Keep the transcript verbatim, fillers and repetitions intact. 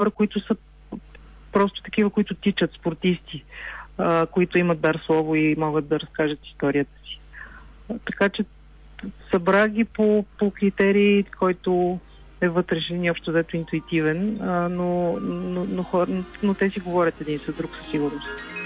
хора, които са просто такива, които тичат, спортисти, а, които имат дар слово и могат да разкажат историята си. А, така че събра ги по, по критерии, който е вътрешен и общо взето интуитивен, а, но, но, но, но, но те си говорят един с друг със сигурност.